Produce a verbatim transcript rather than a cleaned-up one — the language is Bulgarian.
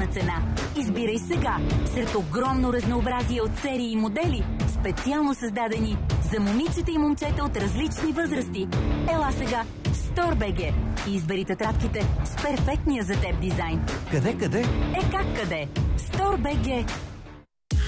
цена. Избирай сега сред огромно разнообразие от серии и модели, специално създадени за момичета и момчета от различни възрасти. Ела сега в Store.bg и избери тетрадките с перфектния за теб дизайн. Къде, къде? Е как къде? Store.bg.